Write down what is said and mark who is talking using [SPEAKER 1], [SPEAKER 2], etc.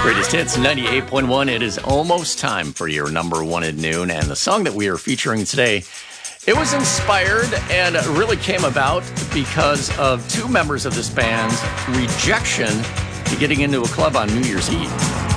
[SPEAKER 1] Greatest Hits 98.1. It is almost time for your number one at noon. And the song that we are featuring today, it was inspired and really came about because of two members of this band's rejection to getting into a club on New Year's Eve.